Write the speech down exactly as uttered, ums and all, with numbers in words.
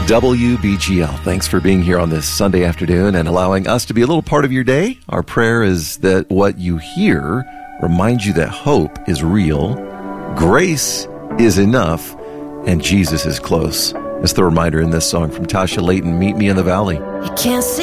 W B G L, thanks for being here on this Sunday afternoon and allowing us to be a little part of your day. Our prayer is that what you hear reminds you that hope is real, grace is enough, and Jesus is close. It's the reminder in this song from Tasha Layton, Meet Me in the Valley. You can't see